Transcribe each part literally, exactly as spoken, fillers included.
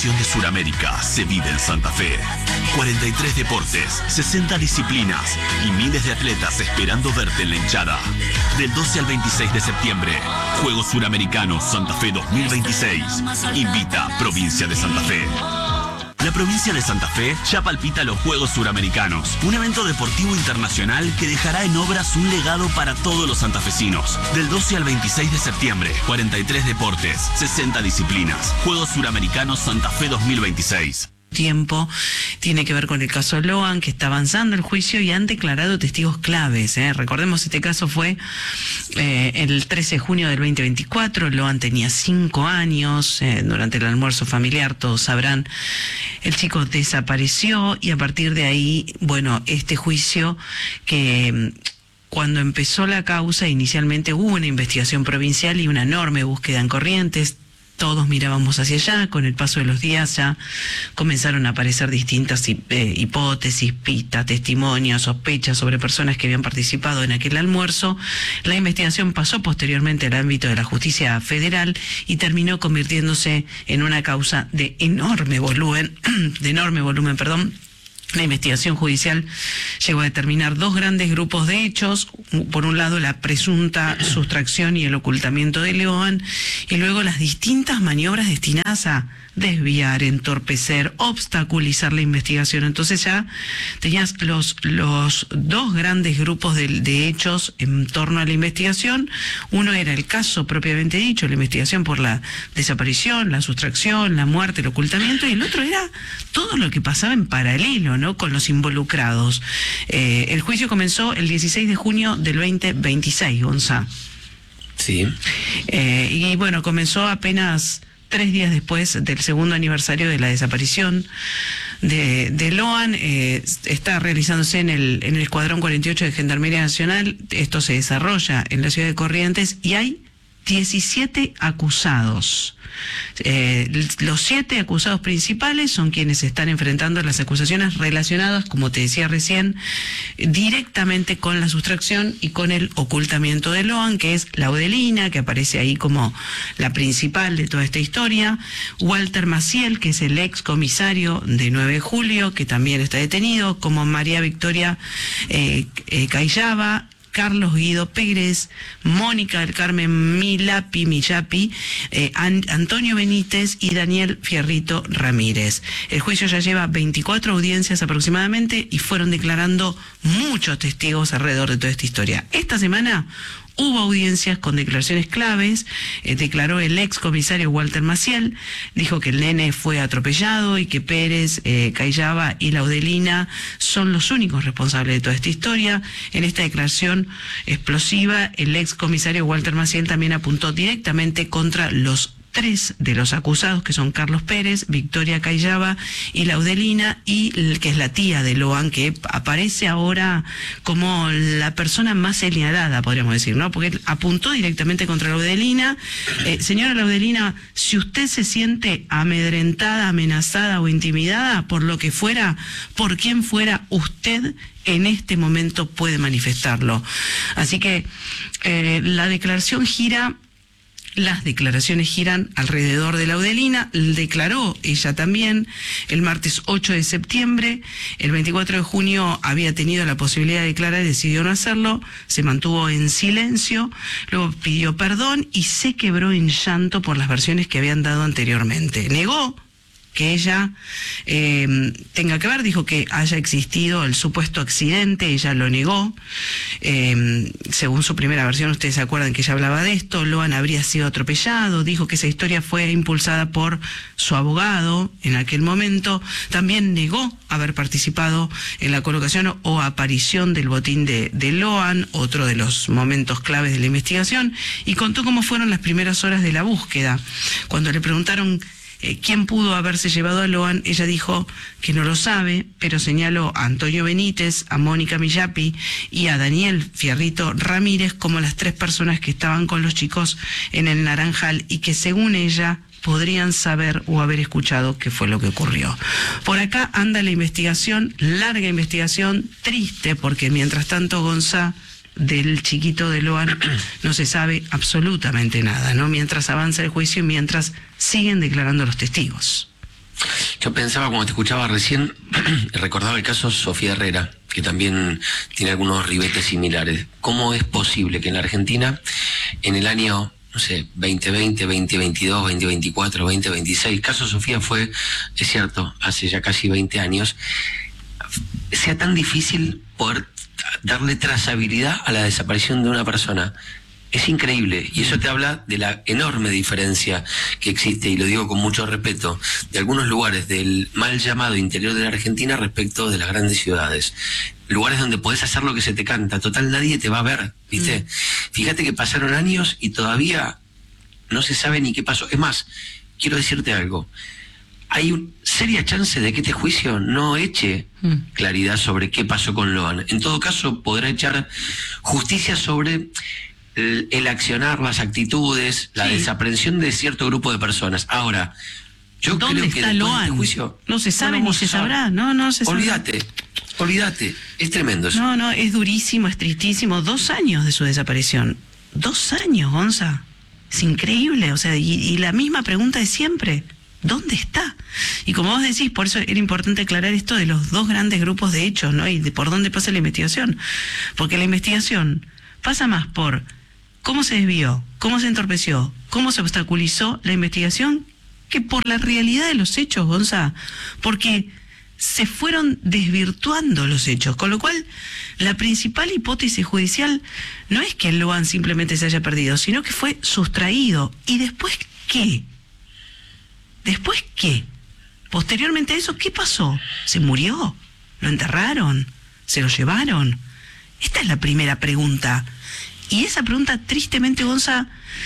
pasión de Sudamérica se vive en Santa Fe. cuarenta y tres deportes, sesenta disciplinas y miles de atletas esperando verte en la hinchada. Del doce al veintiséis de septiembre, Juegos Suramericanos Santa Fe dos mil veintiséis. Invita Provincia de Santa Fe. La provincia de Santa Fe ya palpita los Juegos Suramericanos, un evento deportivo internacional que dejará en obras un legado para todos los santafesinos. Del doce al veintiséis de septiembre, cuarenta y tres deportes, sesenta disciplinas. Juegos Suramericanos Santa Fe dos mil veintiséis. Tiempo tiene que ver con el caso Loan, que está avanzando el juicio y han declarado testigos claves. ¿eh? Recordemos, este caso fue eh, el trece de junio del veinte veinticuatro. Loan tenía cinco años. Eh, durante el almuerzo familiar, todos sabrán, el chico desapareció y a partir de ahí, bueno, este juicio que... Cuando empezó la causa, inicialmente hubo una investigación provincial y una enorme búsqueda en Corrientes. Todos mirábamos hacia allá. Con el paso de los días ya comenzaron a aparecer distintas eh, hipótesis, pistas, testimonios, sospechas sobre personas que habían participado en aquel almuerzo. La investigación pasó posteriormente al ámbito de la justicia federal y terminó convirtiéndose en una causa de enorme volumen, de enorme volumen, perdón. La investigación judicial llegó a determinar dos grandes grupos de hechos. Por un lado, la presunta sustracción y el ocultamiento de Loan, y luego las distintas maniobras destinadas a desviar, entorpecer, obstaculizar la investigación. Entonces ya tenías los, los dos grandes grupos de, de hechos en torno a la investigación. Uno era el caso propiamente dicho, la investigación por la desaparición, la sustracción, la muerte, el ocultamiento, y el otro era todo lo que pasaba en paralelo, ¿no?, con los involucrados. Eh, el juicio comenzó el dieciséis de junio del veinte veintiséis, Gonzalo. Sí. Eh, y bueno, comenzó apenas tres días después del segundo aniversario de la desaparición de, de Loan. Eh, está realizándose en el, en el Escuadrón cuarenta y ocho de Gendarmería Nacional. Esto se desarrolla en la ciudad de Corrientes y hay diecisiete acusados. Eh, los siete acusados principales son quienes están enfrentando las acusaciones relacionadas, como te decía recién, directamente con la sustracción y con el ocultamiento de Loan, que es Laudelina, que aparece ahí como la principal de toda esta historia, Walter Maciel, que es el ex comisario de nueve de julio, que también está detenido, como María Victoria eh, eh, Cayaba, Carlos Guido Pérez, Mónica del Carmen Milapi, Millapi, eh, An Antonio Benítez y Daniel Fierrito Ramírez. El juicio ya lleva veinticuatro audiencias aproximadamente y fueron declarando muchos testigos alrededor de toda esta historia. Esta semana hubo audiencias con declaraciones claves. Eh, declaró el ex comisario Walter Maciel, dijo que el nene fue atropellado y que Pérez, eh, Cayaba y Laudelina son los únicos responsables de toda esta historia. En esta declaración explosiva, el ex comisario Walter Maciel también apuntó directamente contra los tres de los acusados, que son Carlos Pérez, Victoria Cayaba y Laudelina, y el que es la tía de Loan, que aparece ahora como la persona más señalada, podríamos decir, ¿no? Porque él apuntó directamente contra Laudelina. Eh, señora Laudelina, si usted se siente amedrentada, amenazada o intimidada por lo que fuera, por quien fuera, usted en este momento puede manifestarlo. Así que eh, la declaración gira... Las declaraciones giran alrededor de Laudelina. Declaró ella también el martes ocho de septiembre. El veinticuatro de junio había tenido la posibilidad de declarar y decidió no hacerlo. Se mantuvo en silencio, luego pidió perdón y se quebró en llanto por las versiones que habían dado anteriormente. Negó que ella eh, tenga que ver, dijo que haya existido el supuesto accidente, ella lo negó. Eh, según su primera versión, ustedes se acuerdan que ella hablaba de esto, Loan habría sido atropellado, dijo que esa historia fue impulsada por su abogado en aquel momento. También negó haber participado en la colocación o aparición del botín de, de Loan, otro de los momentos claves de la investigación, y contó cómo fueron las primeras horas de la búsqueda. Cuando le preguntaron ¿quién pudo haberse llevado a Loan? Ella dijo que no lo sabe, pero señaló a Antonio Benítez, a Mónica Millapi y a Daniel Fierrito Ramírez como las tres personas que estaban con los chicos en el Naranjal y que según ella podrían saber o haber escuchado qué fue lo que ocurrió. Por acá anda la investigación, larga investigación, triste, porque mientras tanto Gonzá, del chiquito de Loan no se sabe absolutamente nada, ¿no? Mientras avanza el juicio y mientras siguen declarando los testigos. Yo pensaba, cuando te escuchaba recién, recordaba el caso Sofía Herrera, que también tiene algunos ribetes similares. ¿Cómo es posible que en la Argentina, en el año, no sé, veinte veinte, veinte veintidós, veinte veinticuatro, veinte veintiséis, el caso Sofía fue, es cierto, hace ya casi veinte años, sea tan difícil poder darle trazabilidad a la desaparición de una persona? Es increíble, y eso te habla de la enorme diferencia que existe, y lo digo con mucho respeto, de algunos lugares del mal llamado interior de la Argentina respecto de las grandes ciudades. Lugares donde podés hacer lo que se te canta, total nadie te va a ver, ¿viste? Mm. Fíjate que pasaron años y todavía no se sabe ni qué pasó. Es más, quiero decirte algo. Hay una seria chance de que este juicio no eche mm. claridad sobre qué pasó con Loan. En todo caso, podrá echar justicia sobre el, el accionar, las actitudes, la sí. desaprensión de cierto grupo de personas. Ahora, yo ¿dónde creo que está Loan? Este juicio, no se sabe no ni se sabrá. No, no se sabe. Olvídate, olvídate. Es tremendo eso. No, no, es durísimo, es tristísimo. Dos años de su desaparición. Dos años, Gonza. Es increíble. O sea, y, y la misma pregunta de siempre. ¿Dónde está? Y como vos decís, por eso era importante aclarar esto de los dos grandes grupos de hechos, ¿no? Y de por dónde pasa la investigación. Porque la investigación pasa más por cómo se desvió, cómo se entorpeció, cómo se obstaculizó la investigación, que por la realidad de los hechos, Gonza. Porque se fueron desvirtuando los hechos, con lo cual la principal hipótesis judicial no es que el Loan simplemente se haya perdido, sino que fue sustraído. ¿Y después qué? ¿Después qué? Posteriormente a eso, ¿qué pasó? ¿Se murió? ¿Lo enterraron? ¿Se lo llevaron? Esta es la primera pregunta. Y esa pregunta, tristemente, Gonza,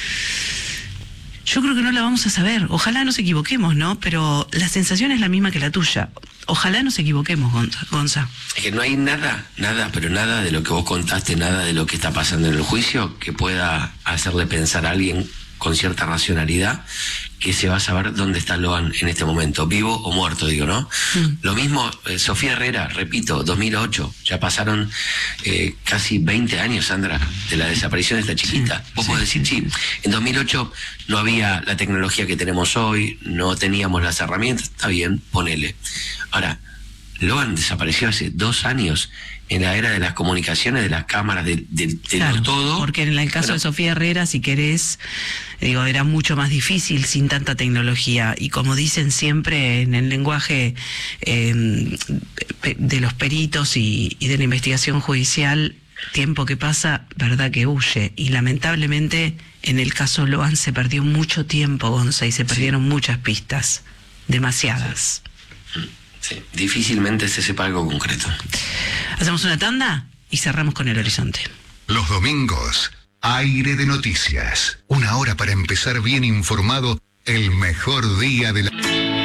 yo creo que no la vamos a saber. Ojalá nos equivoquemos, ¿no? Pero la sensación es la misma que la tuya. Ojalá nos equivoquemos, Gonza. Es que no hay nada, nada, pero nada de lo que vos contaste, nada de lo que está pasando en el juicio que pueda hacerle pensar a alguien con cierta racionalidad que se va a saber dónde está Loan en este momento, vivo o muerto, digo, ¿no? Mm. Lo mismo, eh, Sofía Herrera, repito, dos mil ocho, ya pasaron eh, casi veinte años, Sandra, de la desaparición de esta chiquita. Sí, Vos sí, podés decir, sí, sí, en dos mil ocho no había la tecnología que tenemos hoy, no teníamos las herramientas, está bien, ponele. Ahora, Loan desapareció hace dos años, en la era de las comunicaciones, de las cámaras, de, de, de claro, todo. Porque en el caso bueno, de Sofía Herrera, si querés, digo, era mucho más difícil sin tanta tecnología. Y como dicen siempre en el lenguaje eh, de los peritos y, y de la investigación judicial, tiempo que pasa, verdad que huye. Y lamentablemente, en el caso Loan se perdió mucho tiempo, Gonza, y se perdieron sí. muchas pistas. Demasiadas. Sí. Sí, difícilmente se sepa algo concreto. Hacemos una tanda y cerramos con El Horizonte. Los domingos, Aire de Noticias. Una hora para empezar bien informado, el mejor día de la...